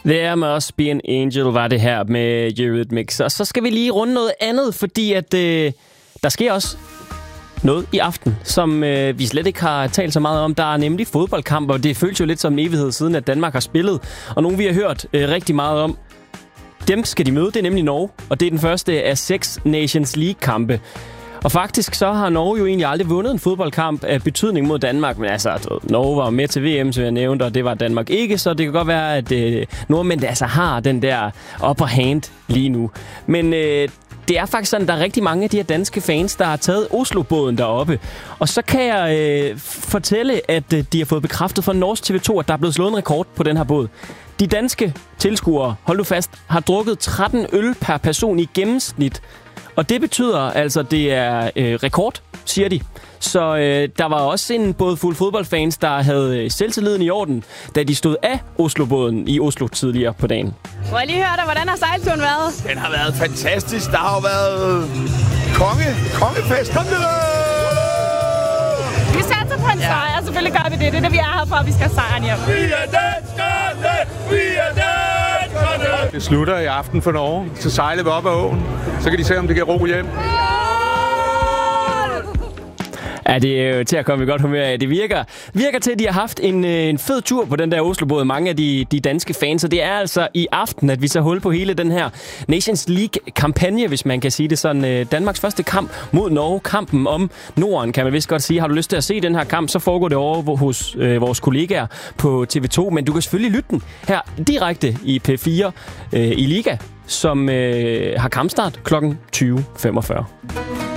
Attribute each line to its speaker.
Speaker 1: There Must Be an Angel var det her med Eurythmics. Og så skal vi lige runde noget andet, fordi at der sker også noget i aften, som vi slet ikke har talt så meget om. Der er nemlig fodboldkamp, og det føles jo lidt som en evighed siden, at Danmark har spillet. Og nogle vi har hørt rigtig meget om. Dem skal de møde, det er nemlig Norge, og det er den første af 6 Nations League-kampe. Og faktisk så har Norge jo egentlig aldrig vundet en fodboldkamp af betydning mod Danmark. Men altså, Norge var med til VM, som jeg nævnte, og det var Danmark ikke. Så det kan godt være, at nordmænd altså har den der upper hand lige nu. Men det er faktisk sådan, at der er rigtig mange af de her danske fans, der har taget Oslo-båden deroppe. Og så kan jeg fortælle, at de har fået bekræftet fra Norsk TV2, at der er blevet slået en rekord på den her båd. De danske tilskuere, hold nu fast, har drukket 13 øl per person i gennemsnit. Og det betyder altså, det er rekord, siger de. Så der var også en både fuld fodboldfans, der havde selvtilliden i orden, da de stod af Oslo-båden i Oslo tidligere på dagen.
Speaker 2: Må jeg lige høre dig, hvordan har sejlturen været?
Speaker 3: Den har været fantastisk. Der har jo været kongefest. Kom det!
Speaker 2: Vi satser på en sejr, selvfølgelig gør vi det. Det er det, vi er her for, at vi skal sejren hjem.
Speaker 3: Vi er danskerne! Vi er danskerne!
Speaker 4: Det slutter i aften for Norge. Så sejler vi op ad åen. Så kan de se, om det kan ro hjem.
Speaker 1: Ja, det er jo til at komme i godt humør af. Det virker til, at de har haft en fed tur på den der Oslo-båd, mange af de danske fans. Og det er altså i aften, at vi så hul på hele den her Nations League-kampagne, hvis man kan sige det sådan. Danmarks første kamp mod Norge. Kampen om Norden, kan man vist godt sige. Har du lyst til at se den her kamp, så foregår det over hos vores kollegaer på TV2. Men du kan selvfølgelig lytte den her direkte i P4 i Liga, som har kampstart kl. 20.45.